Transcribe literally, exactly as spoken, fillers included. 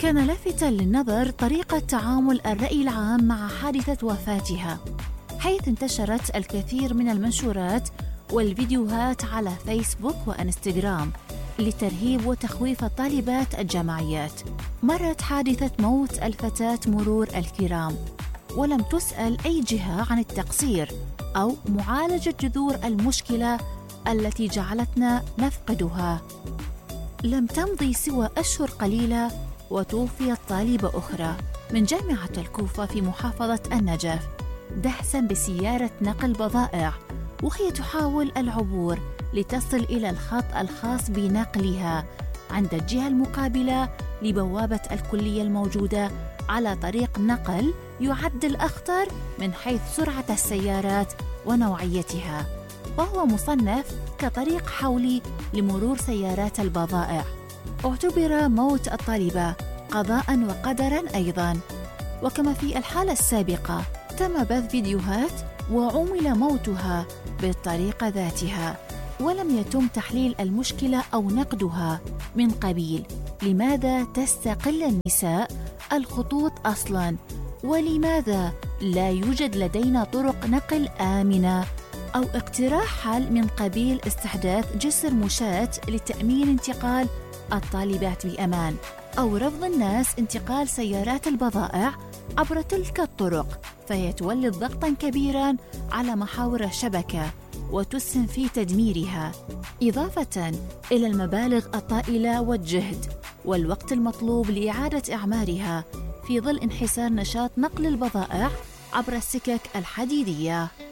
كان لافتاً للنظر طريقة تعامل الرأي العام مع حادثة وفاتها، حيث انتشرت الكثير من المنشورات والفيديوهات على فيسبوك وإنستغرام لترهيب وتخويف الطالبات الجامعيات. مرت حادثة موت الفتاة مرور الكرام، ولم تسأل أي جهة عن التقصير أو معالجة جذور المشكلة التي جعلتنا نفقدها. لم تمضي سوى أشهر قليلة وتوفيت طالبة أخرى من جامعة الكوفة في محافظة النجف دهساً بسيارة نقل بضائع، وهي تحاول العبور لتصل إلى الخط الخاص بنقلها عند الجهة المقابلة لبوابة الكلية الموجودة على طريق نقل يعد الأخطر من حيث سرعة السيارات ونوعيتها، وهو مصنف كطريق حولي لمرور سيارات البضائع. اعتبر موت الطالبة قضاء وقدرا أيضا، وكما في الحالة السابقة تم بث فيديوهات وعُمل موتها بالطريقة ذاتها، ولم يتم تحليل المشكلة أو نقدها من قبيل لماذا تستقل النساء الخطوط أصلاً، ولماذا لا يوجد لدينا طرق نقل آمنة، أو اقتراح حل من قبيل استحداث جسر مشاة لتأمين انتقال الطالبات بأمان، أو رفض الناس انتقال سيارات البضائع عبر تلك الطرق، فهي تولد ضغطاً كبيراً على محاور الشبكة وتسهم في تدميرها، إضافة إلى المبالغ الطائلة والجهد والوقت المطلوب لإعادة إعمارها في ظل انحسار نشاط نقل البضائع عبر السكك الحديدية.